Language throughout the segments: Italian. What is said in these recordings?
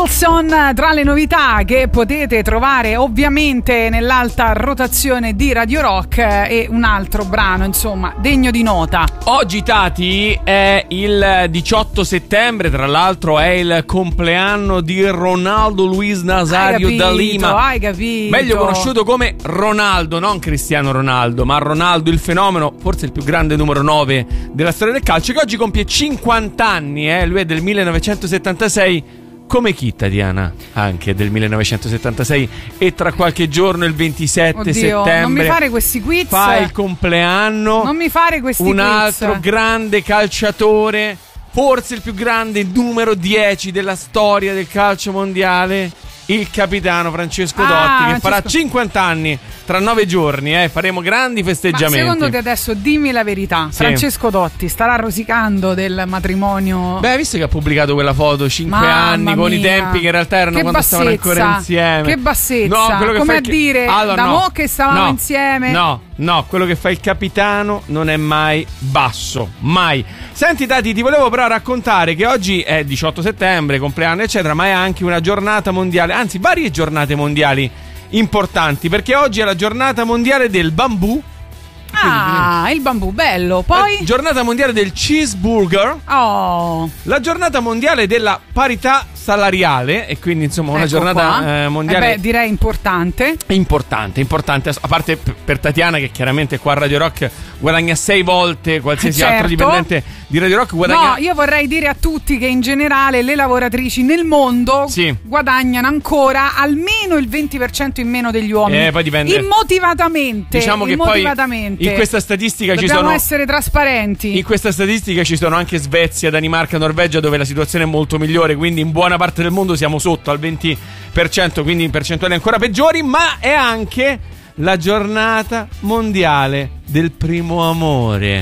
Wilson tra le novità che potete trovare ovviamente nell'alta rotazione di Radio Rock, e un altro brano insomma degno di nota. Oggi Tati è il 18 settembre, tra l'altro è il compleanno di Ronaldo Luis Nazario da Lima. Hai capito? Meglio conosciuto come Ronaldo, non Cristiano Ronaldo, ma Ronaldo il fenomeno, forse il più grande numero 9 della storia del calcio, che oggi compie 50 anni, lui è del 1976. Come chi, Tatiana? Anche del 1976. E tra qualche giorno, il 27 settembre, non mi fare questi quiz. Fa il compleanno. Non mi fare questi quiz. Un altro grande calciatore, forse il più grande, numero 10 della storia del calcio mondiale, il capitano Francesco Dotti, che farà 50 anni tra 9 giorni. Faremo grandi festeggiamenti. Ma secondo te, adesso dimmi la verità, sì, Francesco Dotti starà rosicando del matrimonio? Beh, visto che ha pubblicato quella foto 5 anni con i tempi che in realtà erano quando stavano ancora insieme. Che bassezza. No, quello che come fa a dire da mo' che stavamo insieme. No, quello che fa il capitano non è mai basso, mai. Senti Tati, ti volevo però raccontare che oggi è 18 settembre, compleanno eccetera, ma è anche una giornata mondiale, anzi varie giornate mondiali importanti, perché oggi è la giornata mondiale del bambù. Il bambù, bello. Poi giornata mondiale del cheeseburger. La giornata mondiale della parità salariale, e quindi insomma una giornata mondiale direi importante, a parte per Tatiana, che chiaramente qua a Radio Rock guadagna 6 volte qualsiasi altro dipendente di Radio Rock guadagna. No, io vorrei dire a tutti che in generale le lavoratrici nel mondo guadagnano ancora almeno il 20% in meno degli uomini. Poi dipende. Immotivatamente. Diciamo che poi in questa statistica dobbiamo essere trasparenti. In questa statistica ci sono anche Svezia, Danimarca, Norvegia, dove la situazione è molto migliore, quindi in buona parte del mondo siamo sotto al 20%, quindi in percentuali ancora peggiori. Ma è anche la giornata mondiale del primo amore.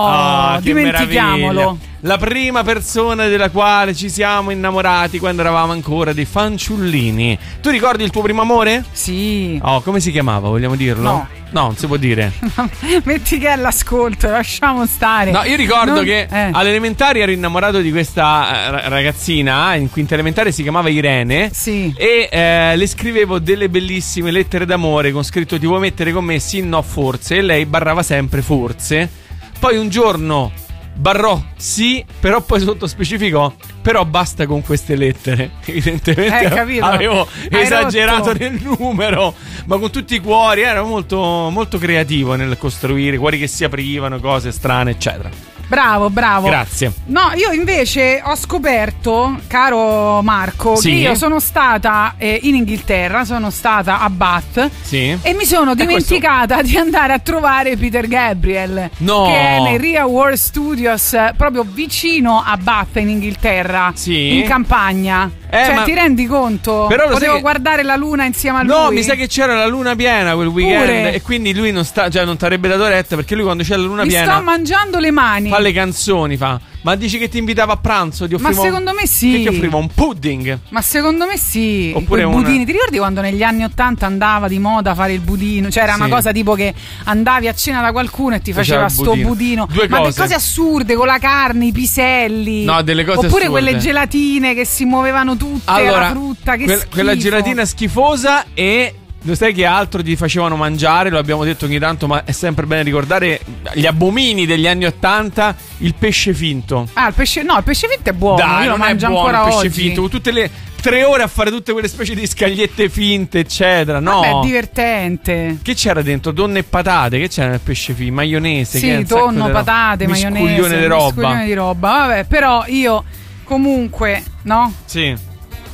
Dimentichiamolo. Meraviglia. La prima persona della quale ci siamo innamorati quando eravamo ancora dei fanciullini. Tu ricordi il tuo primo amore? Sì. Come si chiamava? Vogliamo dirlo? No, non si può dire. Metti che è all'ascolto, lasciamo stare. No, io ricordo che alle elementari ero innamorato di questa ragazzina. In quinta elementare si chiamava Irene. Sì. E le scrivevo delle bellissime lettere d'amore con scritto: ti vuoi mettere con me? Sì, no, forse. E lei barrava sempre forse. Poi un giorno barrò sì, però poi sottospecificò: però basta con queste lettere. Evidentemente avevo esagerato nel numero, ma con tutti i cuori. Ero molto, molto creativo nel costruire cuori che si aprivano, cose strane eccetera. Bravo. Grazie. No, io invece ho scoperto, caro Marco, che io sono stata in Inghilterra, sono stata a Bath, e mi sono dimenticata di andare a trovare Peter Gabriel, che è nei Real World Studios, proprio vicino a Bath in Inghilterra, in campagna. Cioè, ti rendi conto? Però potevo guardare la luna insieme a lui. No, mi sa che c'era la luna piena quel weekend, e quindi lui non ti avrebbe dato retta, perché lui quando c'è la luna piena sto mangiando le mani. Fa le canzoni, Ma dici che ti invitava a pranzo? Ma secondo me sì. Che ti offriva un pudding? Ma secondo me sì. Oppure budini. Ti ricordi quando negli anni 80 andava di moda fare il budino? Cioè era una cosa tipo che andavi a cena da qualcuno e ti faceva sto budino. Ma delle cose assurde, con la carne, i piselli. No, delle cose oppure assurde. Quelle gelatine che si muovevano tutte, la frutta, quella gelatina schifosa. E lo sai che altro ti facevano mangiare? Lo abbiamo detto ogni tanto, ma è sempre bene ricordare gli abomini degli anni 80. Il pesce finto. Il pesce finto è buono. Dai, io lo mangio buono, ancora il pesce oggi. finto, tutte le 3 ore a fare tutte quelle specie di scagliette finte eccetera. No, vabbè, è divertente. Che c'era dentro? Donne e patate. Che c'era nel pesce finto? Maionese. Sì, tonno, patate, maionese, miscuglione di roba. Vabbè, però io comunque, no? Sì.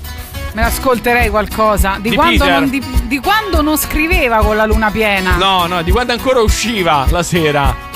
Me l'ascolterei qualcosa di quando non scriveva con la luna piena. No, di quando ancora usciva la sera.